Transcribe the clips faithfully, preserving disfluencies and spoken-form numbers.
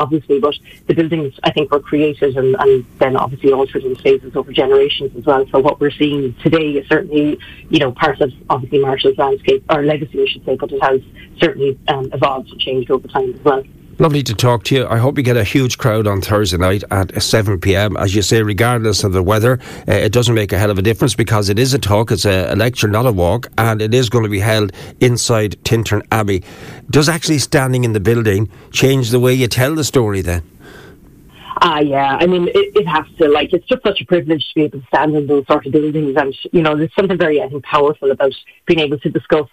obviously, but the buildings, I think, were created and, and then obviously altered in phases over generations as well. So what we're seeing today is certainly, you know, part of obviously Marshall's landscape, or legacy, I should say, but it has certainly um, evolved and changed over time as well. Lovely to talk to you. I hope you get a huge crowd on Thursday night at seven p.m. As you say, regardless of the weather, uh, it doesn't make a hell of a difference because it is a talk, it's a, a lecture, not a walk, and it is going to be held inside Tintern Abbey. Does actually standing in the building change the way you tell the story then? Ah, uh, yeah. I mean, it, it has to. Like, it's just such a privilege to be able to stand in those sort of buildings, and, you know, there's something very, I think, powerful about being able to discuss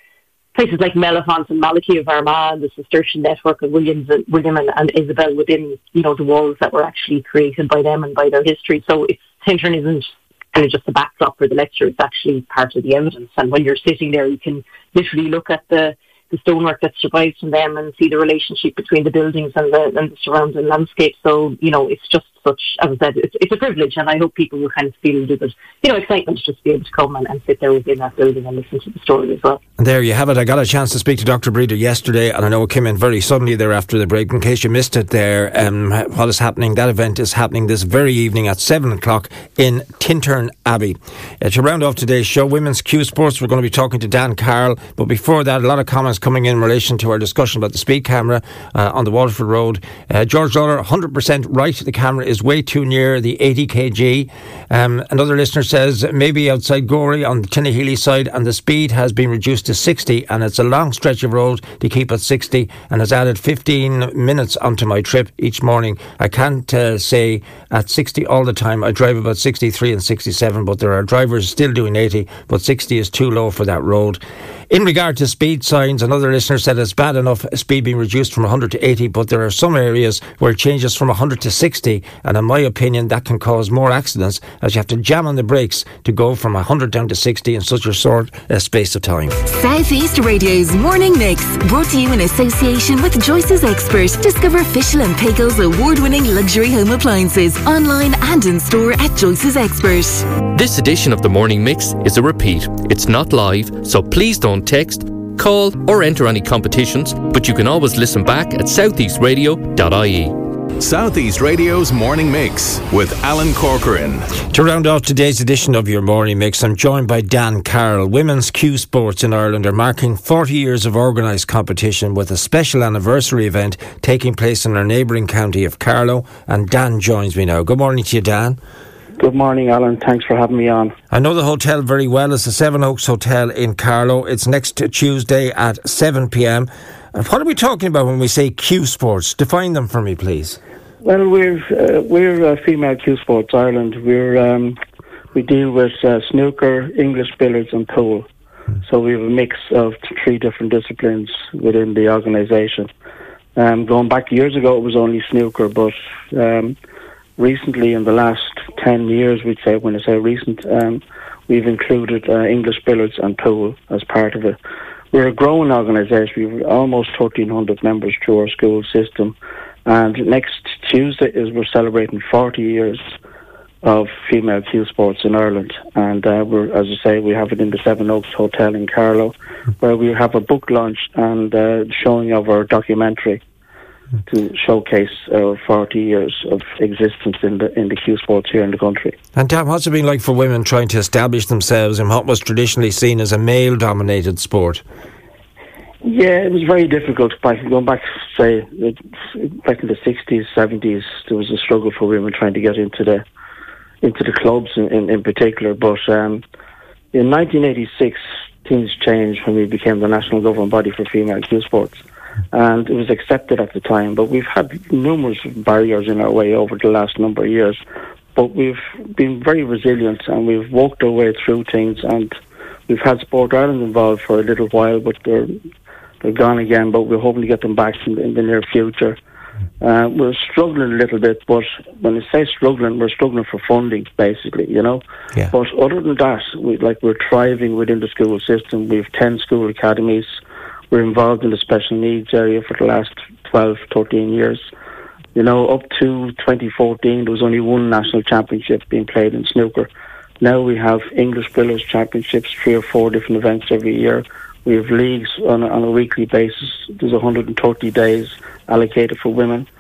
places like Mellifont and Malachy of Armagh, the Cistercian network of Williams and, William and, and Isabel within, you know, the walls that were actually created by them and by their history. So it's, Tintern isn't kind of just a backdrop for the lecture, it's actually part of the evidence. And when you're sitting there, you can literally look at the, the stonework that survives from them and see the relationship between the buildings and the, and the surrounding landscape. So, you know, it's just such, as I said, it's, it's a privilege, and I hope people will kind of feel a little bit, you know, excitement just to be able to come and, and sit there within that building and listen to the story as well. And there you have it. I got a chance to speak to Doctor Breeder yesterday, and I know it came in very suddenly there after the break. In case you missed it there, um, what is happening, that event is happening this very evening at seven o'clock in Tintern Abbey. Uh, to round off today's show, Women's Q Sports, we're going to be talking to Dan Carroll, but before that, a lot of comments coming in in relation to our discussion about the speed camera uh, on the Waterford Road. Uh, George Lawler, one hundred percent right, the camera is way too near the eighty kilogram. Um, another listener says maybe outside Gorey on the Tinnahealy side, and the speed has been reduced to sixty, and it's a long stretch of road to keep at sixty, and has added fifteen minutes onto my trip each morning. I can't uh, say at sixty all the time. I drive about sixty-three and sixty-seven, but there are drivers still doing eighty, but sixty is too low for that road. In regard to speed signs, another listener said it's bad enough speed being reduced from one hundred to eighty, but there are some areas where it changes from one hundred to sixty, and in my opinion that can cause more accidents as you have to jam on the brakes to go from one hundred down to sixty in such a short uh, space of time. South East Radio's Morning Mix, brought to you in association with Joyce's Expert. Discover Fischl and Paykel's award-winning luxury home appliances online and in store at Joyce's Expert. This edition of the Morning Mix is a repeat. It's not live, so please don't text, call or enter any competitions, but you can always listen back at southeast radio dot I E. Southeast Radio's Morning Mix with Alan Corcoran. To round off today's edition of your Morning Mix, I'm joined by Dan Carroll. Women's Q Sports in Ireland are marking forty years of organised competition with a special anniversary event taking place in our neighbouring county of Carlow, and Dan joins me now. Good morning to you, Dan. Good morning, Alan. Thanks for having me on. I know the hotel very well. It's the Seven Oaks Hotel in Carlow. It's next Tuesday at seven p.m. What are we talking about when we say Q Sports? Define them for me, please. Well, we're uh, we're uh, Female Q Sports Ireland. We're um, we deal with uh, snooker, English billiards, and pool. Hmm. So we have a mix of three different disciplines within the organisation. Um, going back years ago, it was only snooker, but um, recently, in the last ten years, we'd say, when I say recent, um, we've included uh, English billiards and pool as part of it. We're a growing organisation. We've almost thirteen hundred members through our school system. And next Tuesday is we're celebrating forty years of female Q Sports in Ireland. And uh, we're, as I say, we have it in the Seven Oaks Hotel in Carlow, where we have a book launch and uh, showing of our documentary to showcase our forty years of existence in the in the Q Sports here in the country. And Dan, what's it been like for women trying to establish themselves in what was traditionally seen as a male-dominated sport? Yeah, it was very difficult. Back going back, say, back in the sixties, seventies, there was a struggle for women trying to get into the into the clubs in, in, in particular. But um, in nineteen eighty-six, things changed when we became the national governing body for female Q Sports. And it was accepted at the time, but we've had numerous barriers in our way over the last number of years. But we've been very resilient and we've walked our way through things, and we've had Sport Ireland involved for a little while, but they're, they're gone again, but we're hoping to get them back in, in the near future. Uh, we're struggling a little bit, but when I say struggling, we're struggling for funding, basically, you know. Yeah. But other than that, we, like we're thriving within the school system. We have ten school academies. We're involved in the special needs area for the last twelve, thirteen years. You know, up to twenty fourteen, there was only one national championship being played in snooker. Now we have English billiards championships, three or four different events every year. We have leagues on a, on a weekly basis. There's one hundred thirty days allocated for women.